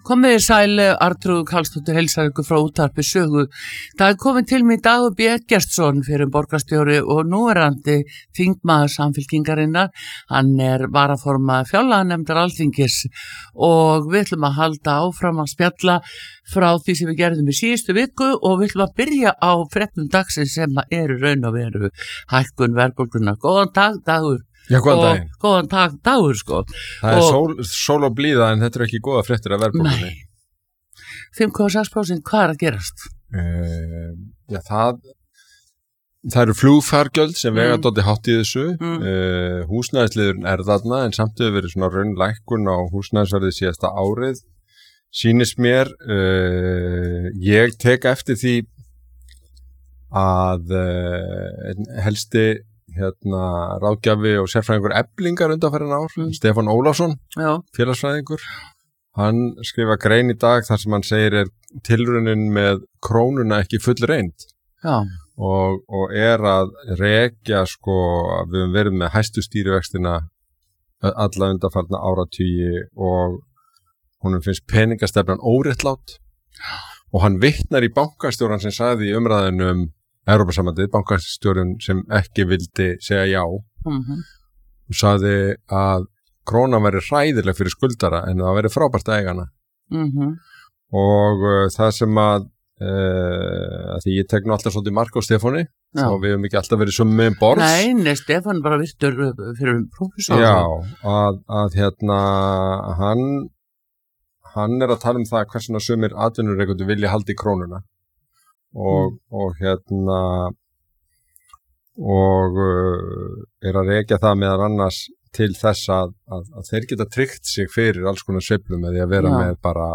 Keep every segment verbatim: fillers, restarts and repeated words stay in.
Komið sæl, Arnþrúður Karlsdóttir heilsar ykkur frá útvarpi Sögu. Það er komið til mig Dagur B. Eggertsson fyrir borgarstjóri og núverandi þingmaður Samfylkingarinnar. Hann er varaformaður fjárlaganefndar Alþingis og við ætlum að halda áfram að spjalla frá því sem við gerðum í síðustu viku og við ætlum að byrja á fréttum dagsins sem eru raun og veru hækkun verðbólgunnar. Góðan dag, Dagur. Já, góðan daginn. Góðan dag, Dagur, sko. Það er sól, sól og blíða en þetta er ekki góða fréttir af verðbólgunni. Nei. fimm komma sex prósent, hvað er að gerast? Uh, já, það, það eru flugfargjöld sem vega mm. dálítið hátt í þessu. Mm. Uh, húsnæðisliðurinn er þarna en samt hefur verið svona raunlækkun á húsnæðisverðið síðasta árið. Sýnist mér, uh, ég tek eftir því að uh, helsti hérna ráðgjafi og sérfræðingur Eflingar undanfarin ár, mm. Stefán Ólafsson, Já. félagsfræðingur. Hann skrifa grein í dag þar sem hann segir er tilraunin með krónuna ekki full reynd. Já. Og, og er að rekja sko að við höfum verið með hæstu stýrivextina alla undanfarna áratugi og honum finnst peningastefnan óréttlát og hann vitnar í bankastjóran sem sagði í umræðinu um Evrópusambandið, bankastjórinn sem ekki vildi segja já mm-hmm. og sagði að krónan væri hræðileg fyrir skuldara en það væri frábært að eiga hana mm-hmm. og uh, það sem að, uh, að því ég tek nú alltaf svolítið mark á Stefáni og við höfum ekki alltaf verið svo með borðs Nei, nei, Stefán bara virtur fyrir prófessor Já, að, að hérna hann hann er að tala um það hversuna sumir atvinnureikendur vilja halda í krónuna Og, mm. og hérna og uh, er að rekja það meðan annars til þess að, að, að þeir geta tryggt sig fyrir alls konar sveiflum með því að vera Já. með bara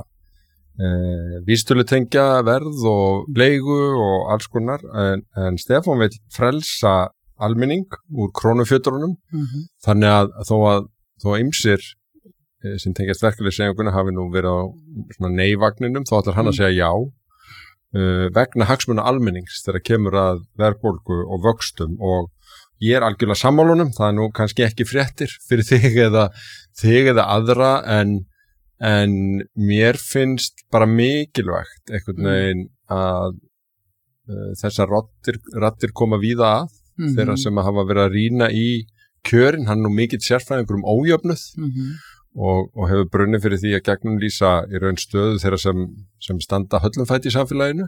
uh, vísitölutengja verð og leigu og alls konar en, en Stefán vil frelsa almenning úr krónufjöturunum mm-hmm. þannig að þó að þó að ýmsir eh, sem tengjast verkefliðshreyfinguna hafi nú verið á svona nei-vagninum þá ætlar hann mm. að segja já Uh, vegna hagsmuna almennings þegar kemur að verðbólgu og vöxtum og ég er algjörlega sammálunum það er nú kannski ekki fréttir fyrir þig eða, þig eða aðra en, en mér finnst bara mikilvægt einhvern veginn að uh, þessar raddir, raddir koma víða að mm-hmm. þeirra sem hafa verið að rýna í kjörin, hann er nú mikill sérfræðingur um ójöfnuð mm-hmm. Og, og hefur brunnið fyrir því að gegnum lýsa í raun stöðu þeirra sem, sem standa höllumfæti í samfélaginu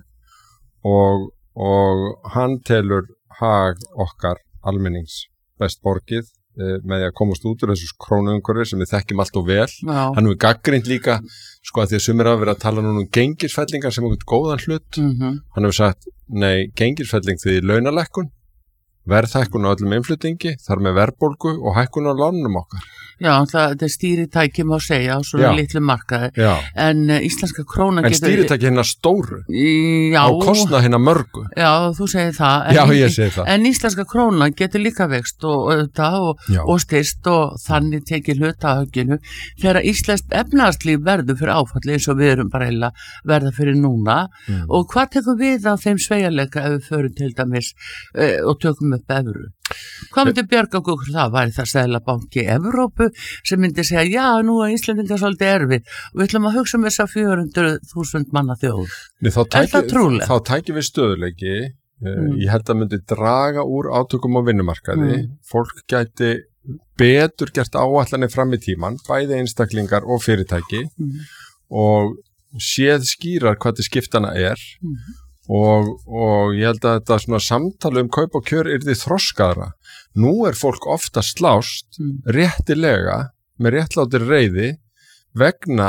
og, og hann telur hag okkar almennings best borgið eh, með því að komast út úr þessu krónuumhverfi sem við þekkjum allt og vel. Já. Hann hefur gagnrýnt líka sko að því að sumir hafa verið að tala núna um gengisfellingar sem einhvern góðan hlut. Mm-hmm. Hann hefur sagt, nei, gengisfelling því launalekkun, verðhækkun á öllum innflutningi, þar með verðbólgu og hækkun á lánum okkar. Já, það, það er stýritæki má segja á svona litlu markaði Já. en uh, íslenska krónan En getur... stýritæki hérna stóru Já. á kostnað hérna mörgu Já, þú segir það en, Já, ég segi það En íslenska krónan getur líka vext og, og, og styrst og þannig tekið hlutahögginu þegar íslenskt efnahagslíf verður fyrir áfalli eins og við erum bara heila verða fyrir núna mm. og hvað tekum við á þeim sveigjanleika ef við förum til dæmis uh, og tökum upp evru Hvað myndi bjarga okkur það? Væri það Seðlabanki Evrópu sem myndi segja, já, nú er Íslendingar svolítið erfið og við ætlum að hugsa um þessa fjögur hundruð þúsund manna þjóð. Nei, tæki, er það trúlega? Þá tæki við stöðuleiki. Mm. Ég held að myndi draga úr átökum á vinnumarkaði. Mm. Fólk gæti betur gert áætlanir fram í tíman, bæði einstaklingar og fyrirtæki mm. og séð skýrar hvað til skiptana er. Mm. Og, og ég held að þetta svona samtali um kaup og kjör yrði þroskaðra. Nú er fólk ofta slást mm. réttilega með réttlátir reiði vegna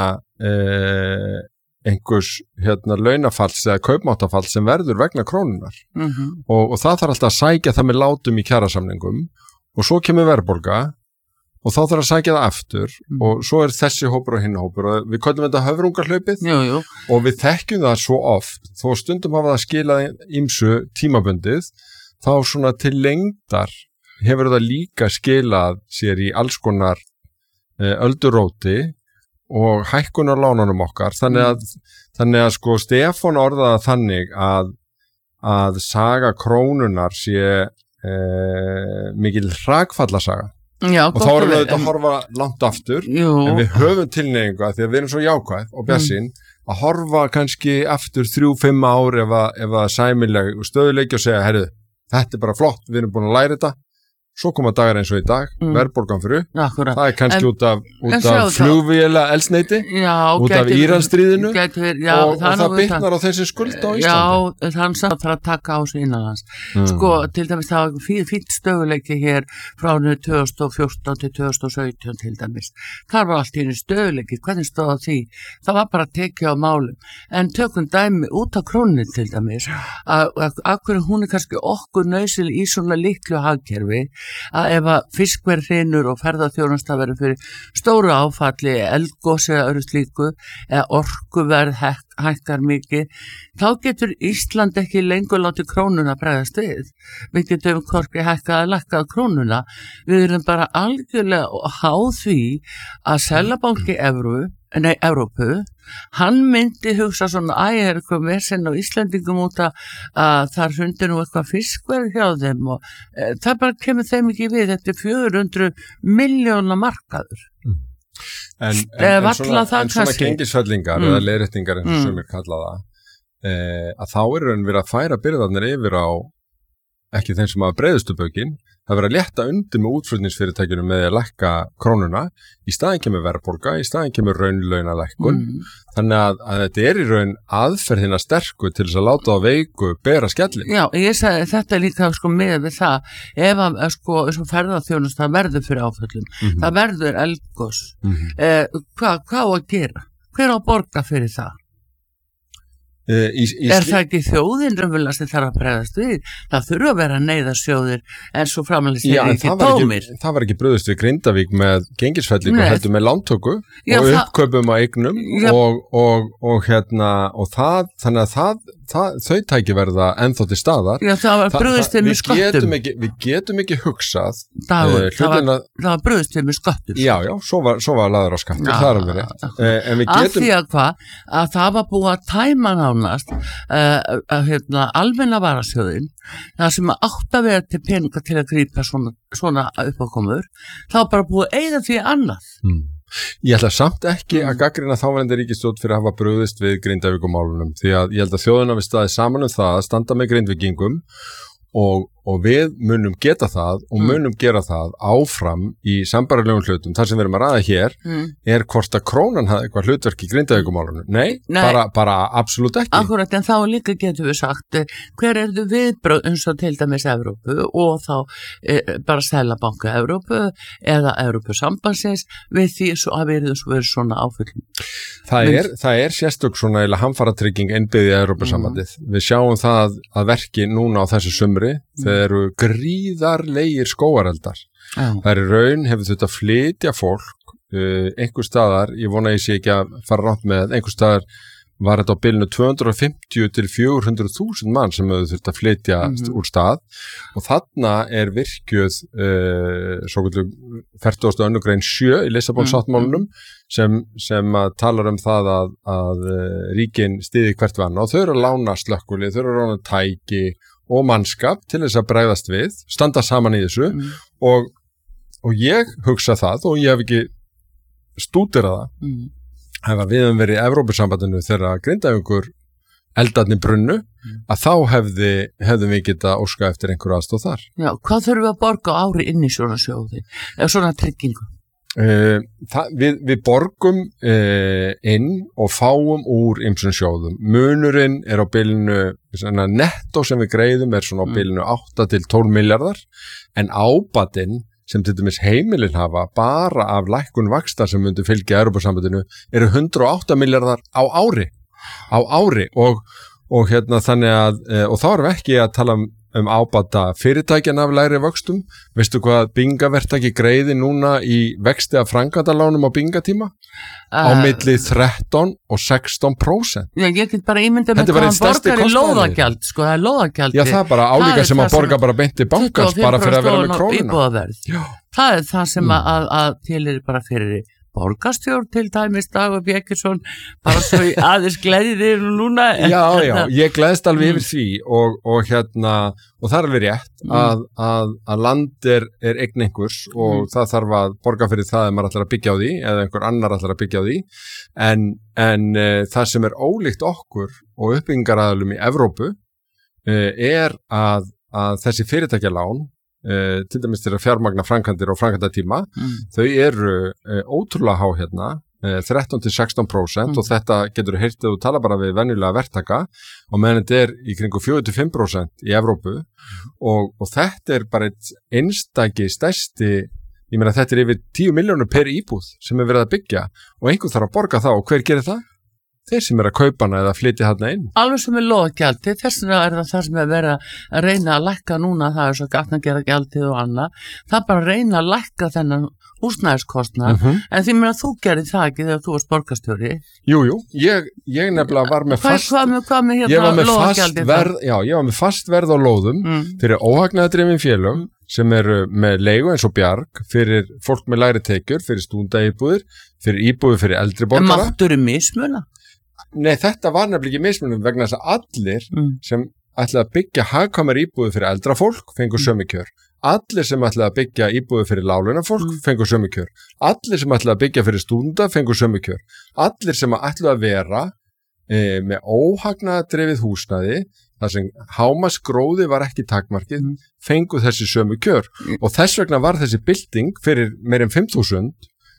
eh, einhvers hérna, launafalls eða kaupmáttafalls sem verður vegna krónunar. Mm-hmm. Og, og það þarf alltaf að sækja það með látum í kjarasamningum og svo kemur verðbólga og þá þarf að sækja það aftur mm. og svo er þessi hópur og hinn hópur og við köllum þetta höfrungarhlaupið jú, jú. Og við þekkjum það svo oft þó stundum hafa það skilað ýmsu tímabundið þá svona til lengdar hefur það líka skilað sér í alls konar e, ölduróti og hækkunar lánunum okkar þannig að, mm. þannig að sko Stefán orðaði þannig að, að saga krónunar sé e, mikil hrakfallasaga Já, og þá erum við auðvitað að horfa langt aftur jú. En við höfum tilneyingu að því að við erum svo jákvæð og bjartsýn mm. að horfa kannski aftur þrjú, fimm ár ef að, ef að sæmileg stöðuleiki og segja, herru, þetta er bara flott, við erum búin að læra þetta svo koma dagar eins og í dag, mm. verðbólgan fyrir Akkurat. Það er kannski en, út af, út af flugvéla eldsneyti út af Íransstríðinu og, og það bitnar á þessi skulda á Íslandi Já, þannig að það að taka á sig innanlands mm. Sko, til dæmis það var fínt stöðuleiki hér frá tvö þúsund og fjórtán til tvö þúsund og sautján til dæmis þar var allt í einu stöðuleiki, hvernig stóð á því það var bara að tekja á málum en tökum dæmi út af krónni til dæmis að hverju hún er kannski okkur nauðsynleg í svona litlu hagkerfi að ef að fiskverð hrynur og ferðaþjónusta verður fyrir stóru áfalli, eldgos eða öðru slíku eða orkuverð hæk, hækkar mikið, þá getur Ísland ekki lengur látið krónuna bregðast við. Við getum hvorki hækkað að lækkað krónuna. Við erum bara algjörlega háð því að Seðlabanki Evru Nei, Evrópu, hann myndi hugsa svona, æ, er eitthvað vesinn á Íslandingum út að, að það hundi nú eitthvað fiskverð hjá þeim og e, það bara kemur þeim ekki við, þetta er fjögur hundruð miljóna markaður. Mm. En, en, en, en svona, svona gengisfellingar mm. eða leiðréttingar eins og mm. sumir kalla það, e, að þá er raun verið að færa byrðarnir yfir á ekki þeim sem hafa breiðustu bökin, það verið að létta undir með útflutningsfyrirtækjunum með að lækka krónuna, í staðin kemur verðbólga, í staðin kemur raunlaunalækkun, mm. þannig að, að þetta er í raun aðferðina sterku til þess að láta á veiku bera skellin. Já, ég sagði þetta líka sko með við það, ef að sko, sko ferðaþjónust það verður fyrir áföllum, mm-hmm. það verður eldgos, mm-hmm. eh, hvað hva á að gera? Hver á að borga fyrir það? Í, í, er það ekki þjóðin raunverulega sem þarf að bregðast við? Það þurfa að vera neyðarsjóðir en svo framlega sér ekki tómir. Ekki, það var ekki brugðist við Grindavík með gengisfellingu, heldur með lántöku já, og uppkaupum á eignum og, og, og hérna og það, þannig að það, það þau tæki verða ennþá til staðar. Já, það var brugðist við með sköttum. Ekki, við getum ekki hugsað Dagur, uh, það, var, það var brugðist við með sköttum. Já, já, svo var, svo var laður á skattur, það er alveg rétt. Uh, en við getum... Af því að hvað, að það var búið að tæma nánast uh, að hérna almenna varasjóðin, það sem átt að vera til peninga til að grípa svona, svona uppákomur, þá bara búið að eyða því annað. Mm. Ég ætla samt ekki að gaggrina þáverandi ríkisstjórn fyrir að hafa brugðist við Grindavíkumálunum því að ég held að þjóðin hafi staðið saman um það að standa með Grindvíkingum og, og við munum geta það og munum gera það áfram í sambærilegum hlutum. Það sem við erum að ræða hér mm. er hvort að krónan hafi eitthvað hlutverk í Grindavíkumálunum. Nei, Nei. Bara, bara absolutt ekki. Akkurat, en þá líka getum við sagt hver er þau viðbröð eins og til dæmis Evrópu og þá e, bara Seðlabanka Evrópu eða Evrópusambandsins við því svo að verið svona áfyllum. Það er, það er sérstök svona eða hamfaratrygging innbyggði Evrópusambandið. Mm. Við sjáum það að verki núna á þessu sumri mm. þeir eru gríðarlegir skógareldar. Oh. Það er í raun, hefur þetta að flytja fólk uh, einhver staðar, ég vona ég sé ekki að fara rátt með, einhver staðar var þetta á bilinu tvö hundruð og fimmtíu til fjögur hundruð þúsund mann sem hefur þurft að flytja mm-hmm. úr stað og þarna er virkjuð uh, svo kvöldu fertugasta önnur grein sjö í Lissabon-sáttmálanum mm-hmm. sem, sem að talar um það að, að uh, ríkin styði hvert vann og þau eru að lána slökkvilið, þau eru að lána tæki og mannskap til þess að bregðast við, standa saman í þessu mm. og, og ég hugsa það og ég hef ekki stúderað það mm. ef við höfum verið í Evrópusambandinu þegar Grindavíkur eldarnir brunnu mm. að þá hefði, hefðum við geta óska eftir einhverju aðstóð þar. Já, hvað þurfum við að borga ári inn í svona sjóði eða svona tryggingu? Uh, það, við, við borgum uh, inn og fáum úr ýmsum sjóðum. Munurinn er á bilinu, nettó sem við greiðum er svona á bilinu átta til tólf milljarðar en ábatinn sem til dæmis heimilin hafa bara af lækkun vaxta sem myndi fylgja Evrópusambandinu eru hundrað og átta milljarðar á ári á ári og, og hérna þannig að uh, og þá erum við ekki að tala um um ábata fyrirtækjan af lægri vöxtum. Veistu hvað bingavertaki greiði núna í vexti af framkvæmdalánum á bingatíma? Uh, á milli þrettán og sextán prósent. Já, ég get bara ímynda með hvað hann borgar í lóðagjald, sko, það er lóðagjald. Já, það er bara álíka sem að borga bara beint í bankans bara fyrir að vera með krónuna. Það er það sem mm. að, að til er bara fyrir borgarstjór til dæmis Dagur Bjekkirsson bara svo aðeins gleðið núna. Já, já, ég gleðst alveg yfir því og, og hérna, og það er alveg rétt að, að, að land er, er eign einhvers og mm. það þarf að borga fyrir það ef maður ætlar að byggja á því eða einhver annar ætlar að byggja á því en, en uh, það sem er ólíkt okkur og uppbyggingaraðalum í Evrópu uh, er að, að þessi fyrirtækjalán Uh, til dæmis til að fjármagna framkvæmdir og framkvæmdatíma mm. þau eru uh, ótrúlega há hérna uh, þrettán til sextán prósent mm. og þetta getur heyrtið og tala bara við venjulega verktaka og meðan þetta er í kringu fjögur til fimm prósent í Evrópu mm. og, og þetta er bara eitt einstaki stærsti, ég meina þetta er yfir tíu milljónur per íbúð sem er verið að byggja og einhver þarf að borga það og hver gerir það? Þeir sem er að kaupa hana eða flytja hana inn. Alveg sem er loðgjaldi, þess vegna er það það sem er verið að reyna að lækka núna, það er svo gætna að gera gjaldið og annað, það er bara að reyna að lækka þennan húsnæðiskostnað, mm -hmm. en því meina þú gerir það ekki þegar þú varst borgarstjóri. Jú, jú, ég, ég nefnilega var með fast, hvað, hvað með, hvað með hérna ég var með fast verð, já, ég var með fast verð á lóðum mm. fyrir óhagnaðardrifin félög mm. sem eru með leigu eins og bjarg fyrir fólk með lægri tekjur, fyrir stúndaíbúðir, fyrir íbúðir fyrir eldri borgara. En máttur um mismuna? Nei, þetta var nefnilega ekki mismunum vegna þess að allir mm. sem ætlaði að byggja hagkvæmar íbúðir fyrir eldra fólk fengur mm. sömu kjör. Allir sem ætlaði að byggja íbúðir fyrir láglauna fólk mm. fengur sömu kjör. Allir sem ætlaði að byggja fyrir stúdenta fengur sömu kjör. Allir sem ætlaði að vera e, með óhagnaðardrifið húsnæði þar sem hámarksgróði var ekki takmarkið mm. fengu þessi sömu kjör. Mm. Og þess vegna var þessi bylting fyrir meir en fimm þúsund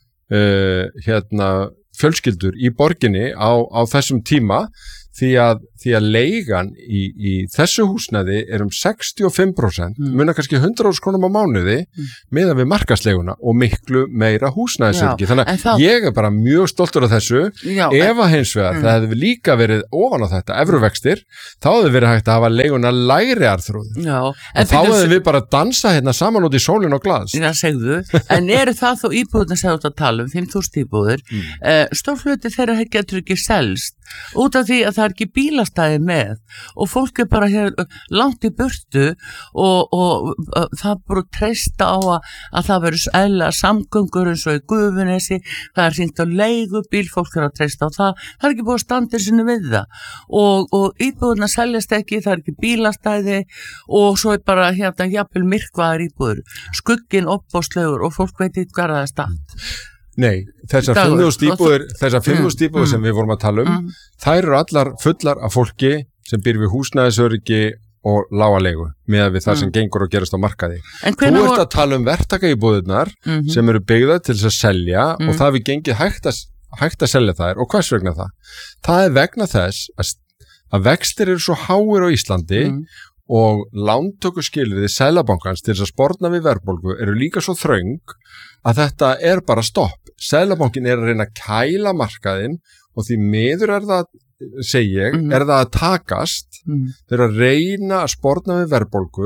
e, hérna fjölskyldur í borginni á, á þessum tíma því að, því að leigan í, í þessu húsnæði er um sextíu og fimm prósent, mm. munar kannski hundrað þúsund krónum á mánuði mm. meðan við markaðsleguna og miklu meira húsnæðisöryggi. Þannig að þá... ég er bara mjög stoltur af þessu. Já, ef að hins vegar mm. það hefði líka verið ofan á þetta, evruvextir, þá hefði verið hægt að hafa leiguna lægri arþróð. Og þá hefði við bara dansa hérna saman út í sólin og glas. Já, segðu. En eru það þó íbúðuna sem þú ert að tala um, fimm þúsund íbúðir, mm. uh, stór hluti þeirra getur ekki selst út af því að það er ekki bílastæði með og fólk er bara hér langt í burtu og, og, og það bara treysta á að, að það verður eðlilega samgöngur eins og í Gufunesi, það er hringt á leigubíl, fólk er að treysta á það, það er ekki búið að standa sinni við það og, og íbúðuna seljast ekki, það er ekki bílastæði og svo er bara hérna jafnvel myrkvaðar íbúður, skugginn opbóðslegur og fólk veit ekki hvað það er stand. Nei, þessar fimm þúsund íbúðir, þessar fimm þúsund íbúðir sem við vorum að tala um, mm. þær eru allar fullar af fólki sem býr við húsnæðisöryggi og lága leigu, með við það mm. sem gengur og gerast á markaði. Þú ert vor... að tala um verktakaíbúðirnar mm -hmm. sem eru byggðar til þess að selja mm. og það við gengið hægt að, hægt að selja þær og hvers vegna það? Það er vegna þess að, að vextir eru svo háir á Íslandi mm. og lántökuskilyrði Seðlabankans til þess að sporna við verðbólgu eru líka svo þröng að þetta er bara stopp. Seðlabankin er að reyna að kæla markaðinn og því miður er það, segi ég, mm. er það að takast, mm. þeir að reyna að sporna við verðbólgu,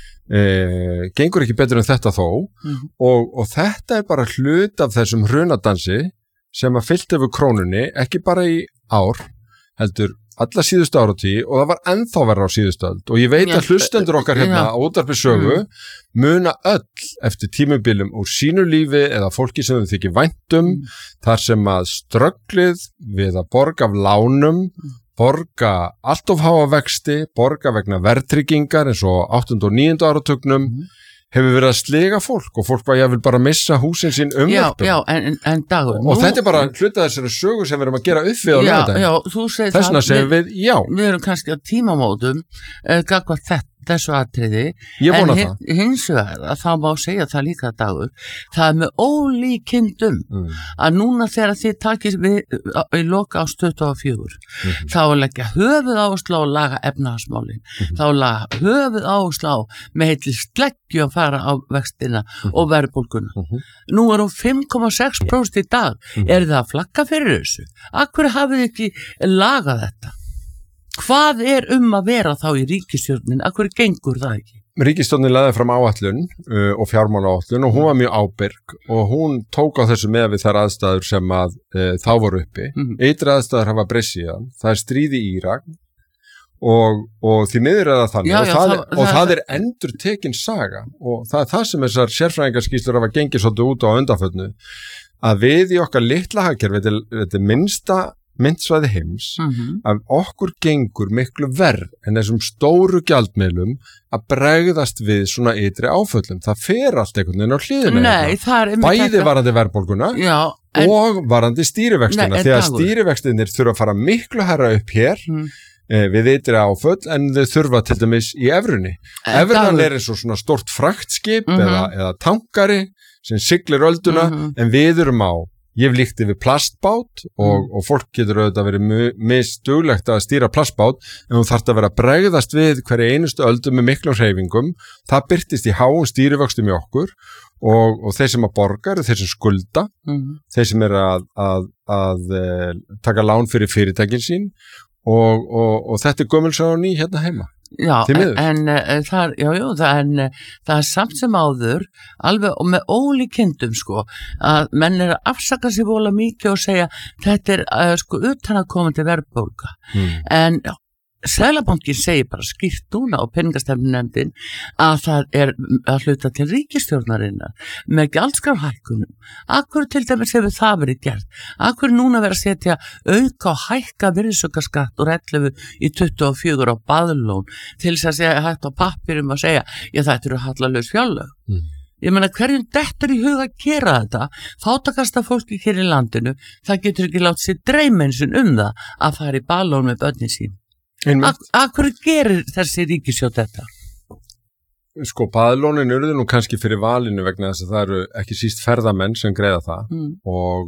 eh, gengur ekki betur en þetta þó mm. og, og þetta er bara hlut af þessum hrunadansi sem að fyllt yfir krónunni, ekki bara í ár, heldur alla síðustu áratí og það var ennþá verra á síðustu öld og ég veit að hlustendur okkar hérna á Útvarpi Sögu mm. muna öll eftir tímabilum úr sínu lífi eða fólki sem þau þykir væntum mm. þar sem að strögglið við að borga af lánum, borga allt of háa vexti, borga vegna verðtryggingar eins og áttunda og níunda áratugnum mm. hefur verið að sliga fólk og fólk var ég vil bara missa húsin sín umverfum. Já, já, en, en Dagur... Og nú, þetta er bara hluta þessari sögu sem við erum að gera upp við á lögudaginn. Þessna segum við, já. Við erum kannski á tímamótum, uh, gagvað þetta, þessu atriði. Ég vona en það. En hins vegar, að það má segja það líka Dagur, það er með ólíkindum mm. að núna þegar þið takir við í loka á tuttugu og fjögur, mm-hmm. þá er leggja höfuð áherslu á að laga efnahagsmálin, mm-hmm. þá er laga höfuð áherslu á með heitli sleggju að fara á vextina mm-hmm. og verðbólguna. Mm-hmm. Nú er hún fimm komma sex prósent í dag. Mm-hmm. Er það að flagga fyrir þessu? Akkur hafið þið ekki lagað þetta? Hvað er um að vera þá í ríkisstjórnin? Akkur gengur það ekki? Ríkisstjórnin laði fram áætlun uh, og fjármálaáætlun og hún var mjög ábyrg og hún tók á þessu með við þær aðstæður sem að uh, þá voru uppi. Mm-hmm. Eitri aðstæður hafa breyst síðan. Það er stríð í Írak og, og því miður er það þannig já, já, og, það, það, og það, það er endur tekin saga og það er það sem þessar sérfræðingarskýrslur hafa gengið svolítið út á undanförnu að við í okkar litla hagkerfi, þetta, þetta er minnsta myntsvæði heims, mm-hmm. að okkur gengur miklu verð en þessum stóru gjaldmiðlum að bregðast við svona ytri áföllum. Það fer allt einhvern veginn á hliðina. Nei, það er bæði þetta... varandi verðbólguna Já, en... og varandi stýrivextina, því að stýrivextinir þurfa að fara miklu herra upp hér mm. eh, við ytri áföll en þau þurfa til dæmis í evrunni. Evrunan er eins og svona stort fraktskip mm-hmm. eða, eða tankari sem siglir ölduna mm-hmm. en við erum á Ég hef líkt yfir plastbát og, mm. og fólk getur auðvitað verið misduglegt að stýra plastbát en þú þarft að vera að bregðast við hverju einustu öldu með miklum hreyfingum. Það birtist í háum stýrivöxtum í okkur og, og þeir sem að borga eru þeir sem skulda, mm. þeir sem eru að, að, að, að taka lán fyrir fyrirtækin sín og, og, og þetta er gömulsagan í hérna heima. Já, en uh, það, já, já, það, en, uh, það er samt sem áður alveg og með ólíkindum sko að menn er að afsaka sér vola mikið og segja þetta er uh, sko utanaðkomandi verðbólga mm. en já, Seðlabankinn segir bara skýrt núna á peningastefnunefndin að það er að hluta til ríkisstjórnarinnar með gjaldskrárhækkunum. Akkur til dæmis hefur það verið gert? Akkur núna verið að setja auka og hækka virðisaukaskatt úr ellefu í tuttugu og fjögur á baðlón til þess að segja hægt á pappirum að segja já þetta eru hallalaus fjárlög. Mm. Ég meina hverjum dettur í huga að gera þetta, fátakasta fólki hér í landinu, það getur ekki látt sér dreymensun um það að fara í baðlón með börnin sín. Akkur gerir þessi ríkisstjórn þetta? Sko, baðlónin urðu nú kannski fyrir valinu vegna þess að það eru ekki síst ferðamenn sem greiða það mm. og,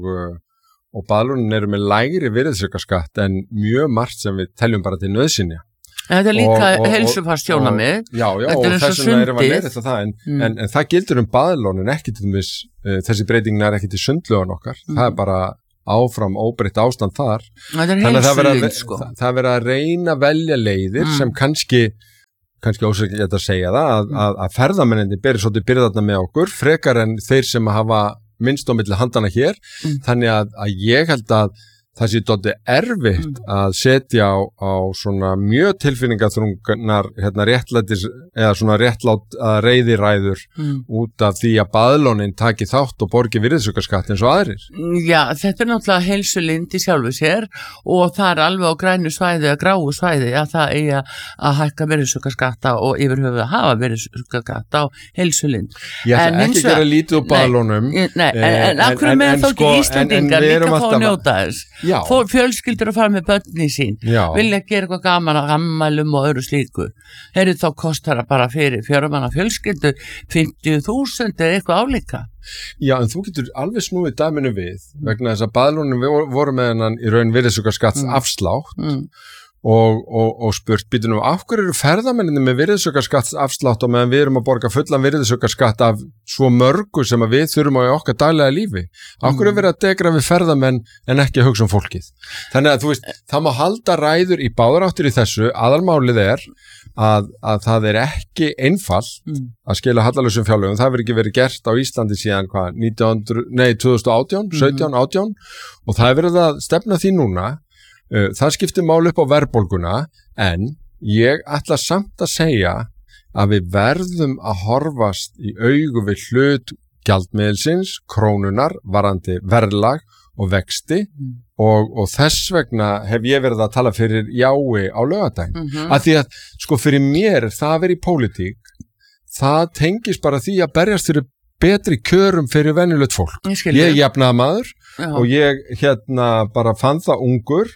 og baðlónin eru með lægri virðisaukaskatt en mjög margt sem við teljum bara til nauðsynja. Þetta er líka heilsufarssjónarmið. Já, já, og þess vegna erum við að leita það en, mm. en, en það gildur um baðlónin ekki til þess, uh, þessi breytingin er ekki til sundlögun okkar, mm. það er bara áfram óbreytt ástand þar. Það er heilsulind, sko. Það, það verið að reyna að velja leiðir mm. sem kannski, kannski ósækja þetta að segja það, að, að, að ferðamenninni beri svolítið byrðarna með okkur, frekar en þeir sem hafa minnst á milli handana hér, mm. þannig að, að ég held að það sé dálítið erfitt mm. að setja á, á svona mjög tilfinningaþrungnar hérna réttlætis eða svona réttlátt að reyðiræður mm. út af því að baðlónin taki þátt og borgi virðisaukaskatt eins og aðrir. Já, þetta er náttúrulega heilsulind í sjálfu sér og það er alveg á grænu svæði að gráu svæði að það eigi að hækka virðisaukaskatta og yfir höfuð að hafa virðisaukaskatta á heilsulind. Ég ætla ekki að gera lítið úr baðlónum. Nei, nei en, en, en af hverju með þá ekki Íslendingar líka fá að njóta þess? Fólk fjölskyldur að fara með börni sín Já. Vilja gera eitthvað gaman að ammælum og öðru slíku Heru þá kostar það bara fyrir fjörumanna fjölskyldu fimmtíu þúsund eða eitthvað álíka Já, en þú getur alveg snúið dæminu við vegna þess að baðlónum voru með hennan í raun virðisaukaskatts mm. afslátt mm. Og, og, og spurt, býtu nú, af hverju eru ferðamenninni með virðisaukaskatts afslátt og meðan við erum að borga fullan virðisaukaskatt af svo mörgu sem að við þurfum á í okkar daglega lífi? Af hverju er verið að degra við ferðamenn en ekki að hugsa um fólkið? Þannig að þú veist, það má halda ræður í báðaráttir í þessu, aðalmálið er að, að það er ekki einfalt mm. að skila hallalausum fjárlögum, það hefur ekki verið gert á Íslandi síðan hvað, nítján hundruð, nei, tvö þúsund og átján, sautján, átján og það hefur verið að stefna því núna. Það skiptir máli upp á verðbólguna en ég ætla samt að segja að við verðum að horfast í augu við hlut gjaldmiðilsins, krónunar, varandi verðlag og vexti mm. og, og þess vegna hef ég verið að tala fyrir jái á laugardaginn. Mm-hmm. Af því að sko fyrir mér það að vera í pólitík, það tengist bara því að berjast fyrir betri kjörum fyrir venjulegt fólk. Ég, ég er jafnaðarmaður og ég hérna bara fann það ungur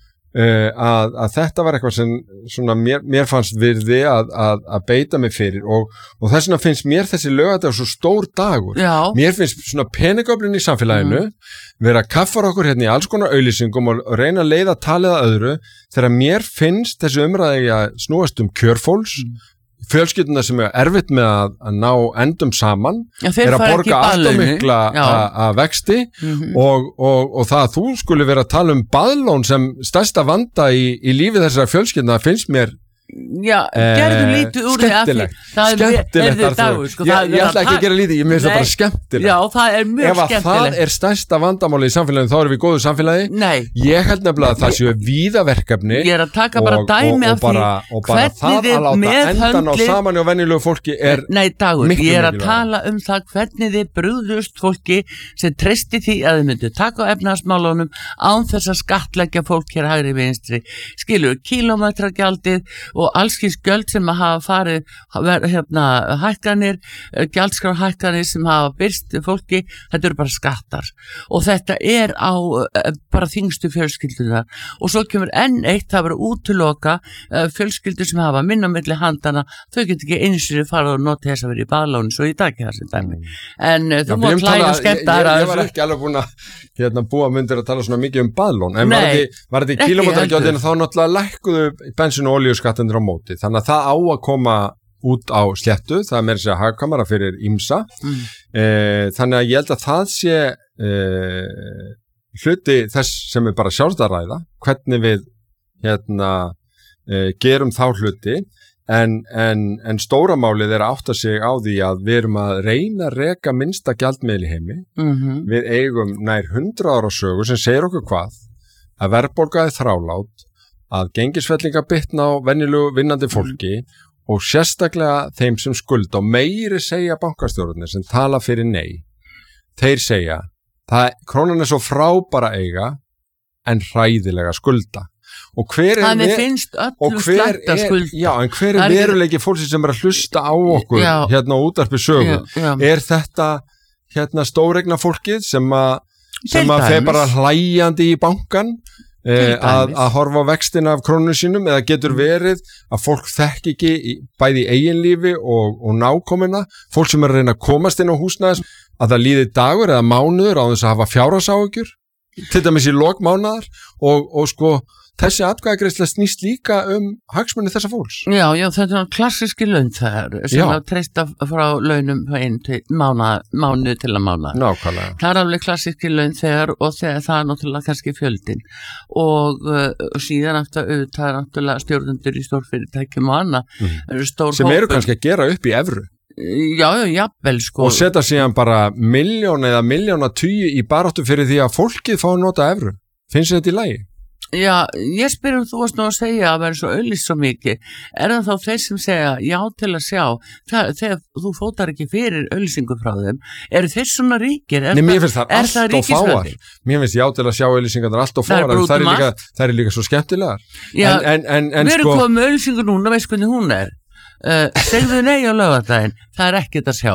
Uh, að, að þetta var eitthvað sem svona mér, mér fannst virði að, að, að beita mig fyrir og, og þess vegna finnst mér þessi laugardagur svo stór dagur. Já. Mér finnst svona peningöflin í samfélaginu mm. vera að kaffar okkur hérna í alls konar auglýsingum og, og reyna að leiða talið að öðru þegar mér finnst þessi umræði að snúast um kjörfólks mm. fjölskylduna sem er erfitt með að, að ná endum saman Já, er að borga allt og mikla að vexti mm-hmm. og, og, og það að þú skulle vera að tala um baðlón sem stærsta vanda í, í lífi þessara fjölskylduna finnst mér Já, gerðu lítið úr skemmtilegt, skemmtilegt Arþrúður sko, ég, ég ætla ekki að gera lítið, ég myndi það bara skemmtilegt já, það er mjög skemmtilegt ef að það er stærsta vandamáli í samfélaginu þá erum við í góðu samfélagi Nei. Ég held nefnilega að það séu víða verkefni ég er að taka bara og, dæmi og, og bara, og bara það að láta endan á saman og venjulegu fólki er Nei, Dagur, ég er að mikilvæg. tala um það hvernig þið brugðust fólki sem treysti því að þið myndu taka á efnahagsmálunum án þess að skattleggja fólk hér hægri vinstri skilur, kílómetragjaldið og allskins gjöld sem að hafa farið hérna, hækkanir, gjaldskrárhækkanir sem hafa byrst fólki, þetta eru bara skattar og þetta er á bara þingstu fjölskyldunar og svo kemur enn eitt, það verður útiloka fjölskyldur sem hafa minna milli handana, þau getur ekki eins og fara og nota þess að vera í baðlánu svo í dag ekki það sem dæmi, en uh, þú má klæða og skemmta ég, ég, ég var ekki alveg búin að hérna, búa myndir að tala svona mikið um baðlón en Nei, var þetta í kílómetragjöldinu þá náttúrulega lækkuðu bensin- og olíuskattinir á móti þannig að það á að koma út á sléttu, það er meira sér hagkvæmara fyrir ýmsa mm. e, þannig að ég held að það sé e, hluti þess sem er bara sjálfstæðaræða hvernig við hérna, e, gerum þá hluti en, en, en stóra málið er að átta sig á því að við erum að reyna að reka minnsta gjaldmiðil í heimi mm-hmm. við eigum nær hundrað ára sögu sem segir okkur hvað að verðbólga er þrálát að gengisfellinga bitna á venjulegu vinnandi fólki mm. og sérstaklega þeim sem skulda og meiri segja bankastjórnir sem tala fyrir nei. Þeir segja, það, krónan er svo frábæra eiga en hræðilega skulda. Og hver er, Þannig finnst öllum slæmt að skulda. Já, en hver er veruleiki fólksins sem er að hlusta á okkur já. Hérna á útvarpi sögu? Já, já. Er þetta hérna stóregna fólkið sem að sem að fer bara hlæjandi í bankan? Eh, að, að horfa á vextina af krónunum sínum eða getur verið að fólk þekki ekki í, bæði í eiginlífi og, og nákomina, fólk sem er að reyna að komast inn á húsnæðis, að það líði dagur eða mánuður á þess að hafa fjárhagsáhyggjur til dæmis í lok mánaðar og, og sko þessi atkvæðagreiðsla snýst líka um hagsmuni þessa fólks. Já, já, þetta er klassíski launþegar sem að treysta frá launum til mána, mánu til að mána. Nákvæmlega. Það er alveg klassíski launþegar og það er náttúrulega kannski fjöldin og uh, síðan aftur auðvitað er náttúrulega stjórnundur í stórfyrirtækjum og annað. Mm. Stór sem eru kannski að gera upp í evru. Já, já, jafnvel sko. Og setja síðan bara miljón eða miljóna tugi í baráttu fyrir því að fólkið fá að nota evru. Finnst þetta í lagi? Já, ég spyr um þú varst nú að segja að vera svo auðlýst svo mikið, er það þá þeir sem segja já til að sjá, það, þegar þú fótar ekki fyrir auðlýsingu frá þeim, eru þeir svona ríkir? Nei, mér finnst það allt og fáar, mér finnst já til að sjá auðlýsingar allt og fáar, en það er líka, það er líka svo skemmtilegar. Já, en, en, en, en, við erum sko... komið með auðlýsingu núna, veist hvernig hún er, uh, segðu nei á laugardaginn, það er ekkert að sjá.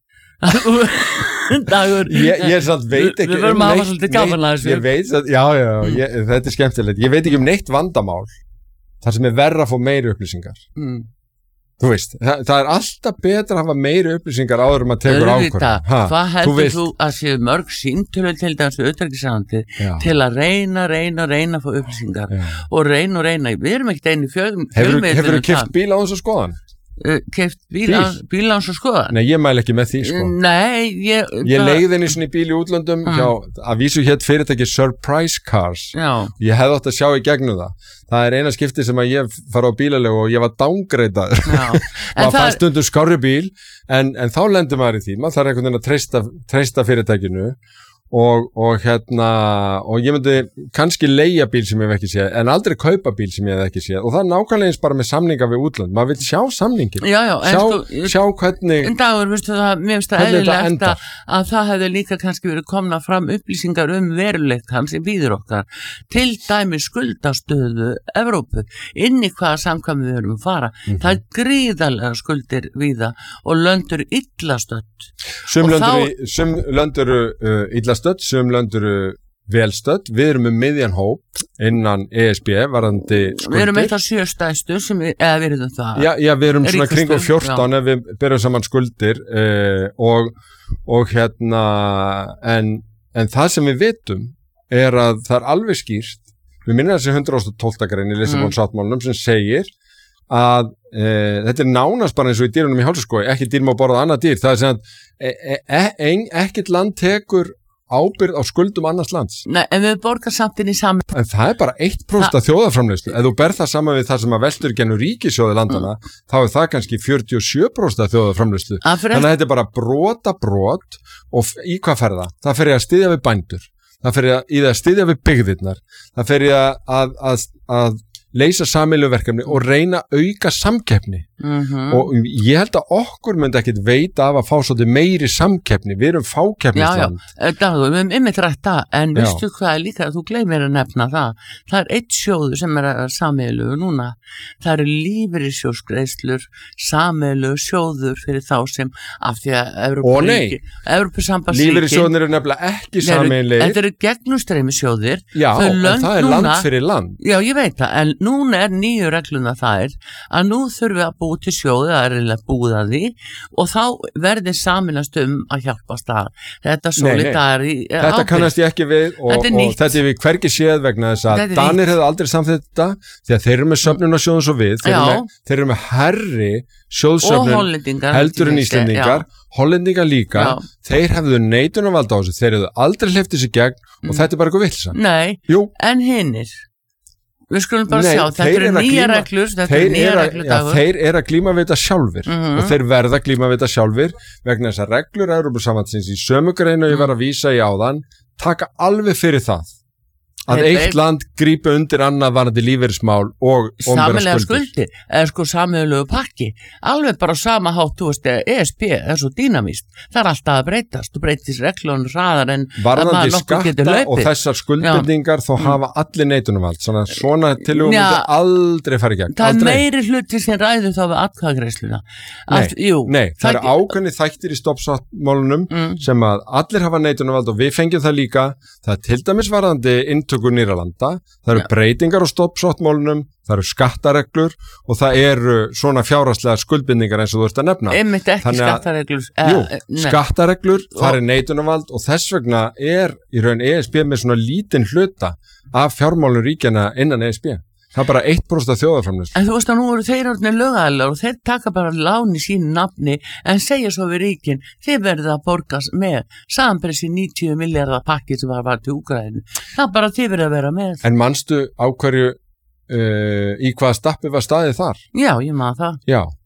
Dagur, ég, ég samt veit ekki við verðum um að hafa svolítið gaman að þessu ég veit að, já, já, ég, þetta er skemmtilegt ég veit ekki um neitt vandamál þar sem er verra að fá meiri upplýsingar mm. þú veist, það, það er alltaf betra að hafa meiri upplýsingar áður um að tekur ákvörðun. Hvað heldur þú, þú að séu mörg síntölu til þessu utanríkisráðuneyti til að reyna, reyna, reyna að fá upplýsingar já. Og reyna og reyna, við erum ekkert einu fjölmiðlum Hefur þú keypt bíl á þess að skoðan? Uh, keypt bíl á hans og skoða. Nei, ég mæl ekki með því sko. Nei, ég Ég leigði henni svona í bíl í útlöndum mm. hjá, að vísu hétt fyrirtæki Surprise Cars. Já. Ég hefði átt að sjá í gegnum það. Það er eina skipti sem að ég fara á bílalegu og ég var downgreitaður. Maður fann stundum skárri bíl en, en þá lendur maður í því. Maður þarf einhvern veginn að treysta, treysta fyrirtækinu og, og hérna og ég myndi kannski leigja bíl sem ég hef ekki séð en aldrei kaupa bíl sem ég hef ekki séð og það er nákvæmlega eins bara með samninga við útlönd maður vil sjá samningin já, já, sjá, sko, sjá hvernig en Dagur, veistu það, mér finnst það eðlilegt að, að það hefði líka kannski verið komna fram upplýsingar um veruleikt hans í býður okkar til dæmi skuldastöðu Evrópu, inn í hvaða samkvæmi við erum að fara, mm-hmm. það er gríðarlega skuldir víða og löndur illastödd sum löndur uh, illastödd sum löndur velstödd, við erum með miðjan hóp innan E S B varandi skuldir. Við erum eitt af sjö stærstu sem við, eða við erum það. Já, já við erum svona kring og fjórtán já. Ef við byrjum saman skuldir uh, og, og hérna en, en það sem við vitum er að það er alveg skýrt, við minnum þessi hundrað og tólfta grein í Lissabon-sáttmálanum mm. sem segir að uh, þetta er nánast bara eins og í dýrunum í hálsaskói, ekki dýr má borða annað dýr, það er sem að e, e, e, ekkert land tekur ábyrgð á skuldum annars lands. Nei, en við borgar samt inn í saman. En það er bara eitt prósent af þjóðarframleiðslu. Ef þú ber það saman við það sem að veltur genur ríkissjóði landana, mm. þá er það kannski fjörutíu og sjö prósent af þjóðarframleiðslu. Þannig að þetta er bara brota brot og í hvað fer það? Það fer ég að styðja við bændur. Það fer ég í það að styðja við byggðirnar. Það fer ég að, að, að leysa sameiginlegu verkefni og reyna að auka samkeppni. Mm-hmm. Og ég held að okkur myndi ekkit veita af að fá svolítið meiri samkeppni. Við erum fákeppnisland. Já, já, Dagur, við erum ymmit rætt það, en já. Veistu hvað er líka, þú gleymir að nefna það. Það er eitt sjóður sem er sameiginlegu núna. Það eru lífeyrissjóðsgreiðslur, sameiginlegu sjóður fyrir þá sem af því að Evrópusambandsríki. Lífeyrissjóðnir eru nefnilega ekki sameiginlegir. Þetta eru gegnumstreymi sjóðir. Já, en það er land fyrir land. Já, ég veit það, en núna er nýju regluna það er að nú þurfum við að búa til sjóði, það er eiginlega búið að því og þá verði saminast um að hjálpast að þetta solidari ábyrgð. Þetta kannast ég ekki við og þetta er, og þetta er við hvergi séð vegna þess að Danir hefðu aldrei samþykkt þetta því að þeir eru með söfnunarsjóðun svo við, þeir eru með, þeir eru með herri sjóðsöfnun heldur en Íslendingar, Hollendingar líka, já. Þeir hefðu neitunarvald á þessu, þeir hefðu aldrei hleypt þessu gegn mm. og þetta er bara eitthvað vitleysa. Nei, Jú. En hinnir Við skulum bara Nei, sjá, þetta eru nýja reglur, þetta eru nýja reglur dagur. Já, þeir eru að glímavita sjálfur mm-hmm. og þeir verða að glímavita sjálfur vegna þess að reglur Evrópusambandsins í sömu greinu mm. ég var að vísa í áðan taka alveg fyrir það að Þeir, eitt land grípi undir annað varandi lífeyrismál og sameiginlega skuldir, eða sko sameiginlegu pakki, alveg bara sama hátt, þú veist, E S B er svo dýnamíst, það er alltaf að breytast, þú breytist reglunum hraðar en varðandi skatta og þessar skuldbindingar þá hafa allir neitunarvald, svona, svona tilhugum myndi aldrei fara í gegn. Það aldrei. Er meiri hluti sem ræður þá við atkvæðagreiðsluna. Nei, jú, nei, það, það eru ákveðni þættir í stoppsáttmálunum mm. sem að allir hafa neitunarvald og við fengjum það líka, það er til dæmis varðandi inntökur nýra landa, það eru ja. Breytingar á stoppsáttmálunum, það eru skattareglur og það eru svona fjárhagslega skuldbindingar eins og þú ert að nefna. Einmitt ekki skattareglur. Jú, skattareglur, það er neitunarvald og þess vegna er í raun E S B með svona lítinn hluta af fjármálum ríkjana innan E S B. Það er bara eitt prósent af þjóðarframleiðslu. En þú veist að nú eru þeir orðnir lögaðilar og þeir taka bara lán í sínu nafni en segja svo við ríkin, þeir verða að borgast með samanpressi níutíu milljarða pakki sem var, var til Úkraínu. Það er bara þeir verða að vera með. En manstu á hverju uh, í hvaða stappi var staðið þar? Já, ég maður það. Já,